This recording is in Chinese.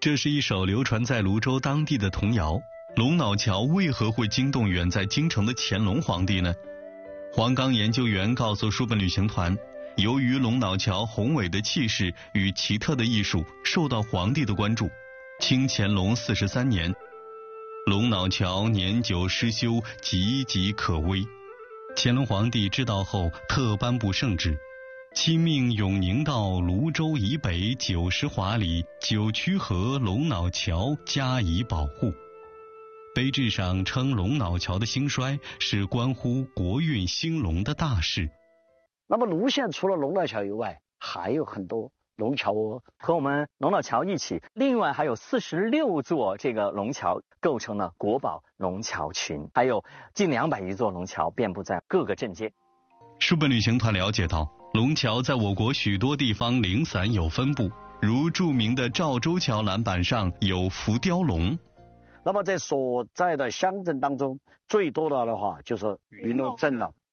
这是一首流传在泸州当地的童谣。龙脑桥为何会惊动远在京城的乾隆皇帝呢？黄冈研究员告诉书本旅行团，由于龙脑桥宏伟的气势与奇特的艺术受到皇帝的关注，清乾隆43年，龙脑桥年久失修，岌岌可危。乾隆皇帝知道后，特颁布圣旨，亲命永宁道泸州以北90华里9曲河龙脑桥加以保护。碑志上称龙脑桥的兴衰是关乎国运兴隆的大事。 那么泸县除了龙脑桥以外，还有很多龙桥哦。 和我们龙脑桥一起，另外还有46座这个龙桥构成了国宝龙桥群，还有近200余座龙桥遍布在各个镇街。 书本旅行团了解到，龙桥在我国许多地方零散有分布，如著名的赵州桥栏板上有浮雕龙。 那么在所在的乡镇当中，最多的话就是云龙镇了。